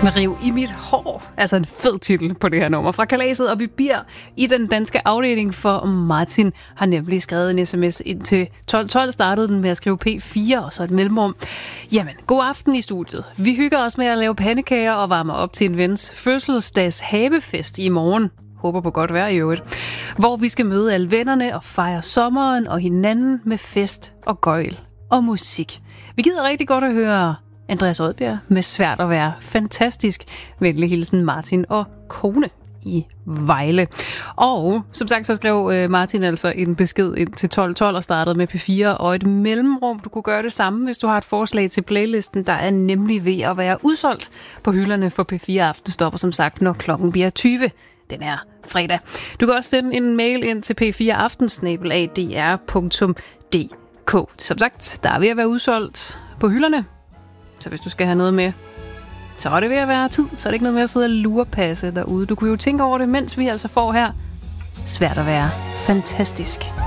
Riv i mit hår. Altså en fed titel på det her nummer. Fra Kalaset og Bibir i den danske afdeling for Martin har nemlig skrevet en sms ind til 1212. Startede den med at skrive P4 og så et mellemrum. Jamen, god aften i studiet. Vi hygger os med at lave pandekager og varmer op til en vens fødselsdags havefest i morgen. Håber på godt vejr i øvrigt. Hvor vi skal møde alle vennerne og fejre sommeren og hinanden med fest og gøjl og musik. Vi gider rigtig godt at høre Andreas Odbjerg med Svært at være fantastisk. Venlig hilsen Martin og kone i Vejle. Og som sagt, så skrev Martin altså en besked ind til 1212 og startede med P4 og et mellemrum. Du kunne gøre det samme, hvis du har et forslag til playlisten, der er nemlig ved at være udsolgt på hylderne for P4 Aften. Stopper som sagt, når klokken bliver 20. Den er fredag. Du kan også sende en mail ind til p4aften@dr.dk. Som sagt, der er ved at være udsolgt på hylderne. Så hvis du skal have noget med, så er det ved at være tid. Så er det ikke noget med at sidde og lurepasse derude. Du kunne jo tænke over det, mens vi altså får her Svært at være fantastisk.